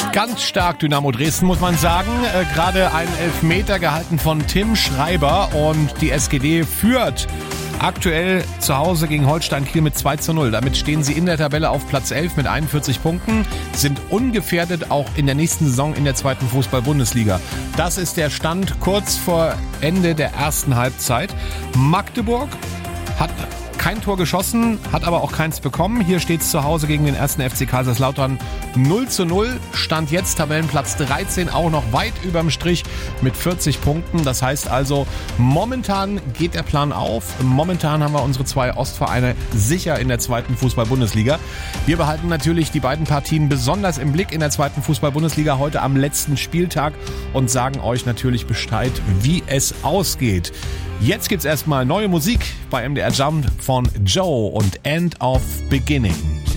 Ganz stark Dynamo Dresden, muss man sagen. Gerade ein Elfmeter gehalten von Tim Schreiber und die SGD führt aktuell zu Hause gegen Holstein Kiel mit 2:0. Damit stehen sie in der Tabelle auf Platz 11 mit 41 Punkten, sind ungefährdet auch in der nächsten Saison in der zweiten Fußball-Bundesliga. Das ist der Stand kurz vor Ende der ersten Halbzeit. Magdeburg hat kein Tor geschossen, hat aber auch keins bekommen. Hier steht es zu Hause gegen den 1. FC Kaiserslautern 0:0. Stand jetzt Tabellenplatz 13, auch noch weit überm Strich mit 40 Punkten. Das heißt also, momentan geht der Plan auf. Momentan haben wir unsere zwei Ostvereine sicher in der zweiten Fußball-Bundesliga. Wir behalten natürlich die beiden Partien besonders im Blick in der zweiten Fußball-Bundesliga heute am letzten Spieltag und sagen euch natürlich Bescheid, wie es ausgeht. Jetzt gibt's erstmal neue Musik bei MDR Jump von Joe und End of Beginning.